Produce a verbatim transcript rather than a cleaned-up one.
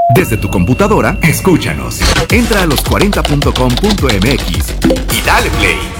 Desde tu computadora, escúchanos. Entra a los cuarenta punto com punto m x y dale play.